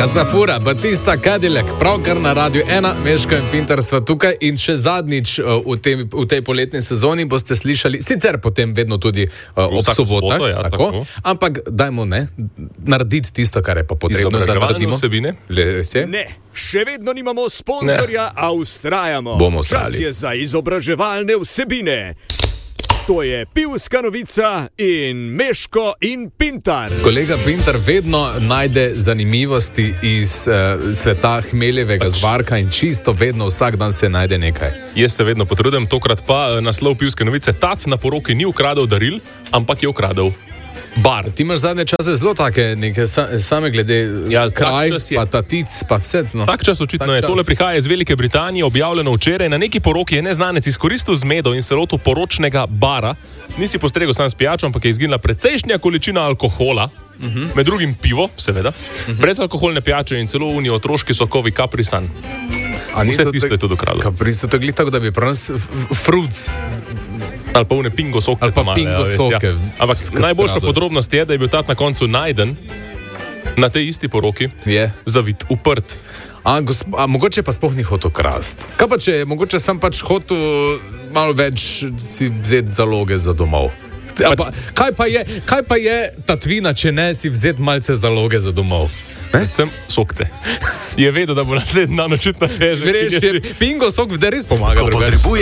Kacafura, Batista, Cadillac, pravkar na Radiu 1, Meško in Pintar sva tukaj in še zadnjič v tej poletni sezoni boste slišali, sicer potem vedno tudi ob sobotah, ja, tako, ampak dajmo narediti tisto, kar je pa potrebno, da naredimo. Vsebine? Ne, še vedno nimamo sponzorja, a ustrajamo. Bomo ustrajali. Čas je za izobraževalne vsebine. To je Pivska novica in Meško in Pintar. Kolega Pintar vedno najde zanimivosti iz sveta hmeljevega zvarka in čisto vedno vsak dan se najde nekaj. Jaz se vedno potrudim, tokrat pa naslov Pivske novice. Tac na poroki ni ukradel daril, ampak je ukradel bar. Ti imaš zadnje čase zelo take neke same glede kraj, pa tatic, pa vse. No. Tak čas očitno je. Tole prihaja iz Velike Britanije, objavljeno včeraj. Na neki poroki je neznanec izkoristil zmedo in se lotil poročnega bara. Nisi postregel sam s pijačo, ampak je izginila precejšnja količina alkohola, med drugim pivo, seveda, brezalkoholne pijače in celo unijo otroški sokovi Capri Sun. Vse tisto je tudi ukradel. Capri so to glih tako, da bi prav fruits ali pa une pingo soke. Ali pa pingo soke. Ja. Ampak najboljša podrobnost je, da je bil tat na koncu najden na tej isti poroki, zavit, uprt. A mogoče pa sploh ni hotel krast. Kaj pa če je mogoče sam pač hotel malo več si vzeti zaloge za domov? Kaj pa je tatvina, če ne si vzeti malce zaloge za domov? Predvsem sokce. Je vedel, da bo naslednji dan očitno težek. Pingo sok, da res pomaga.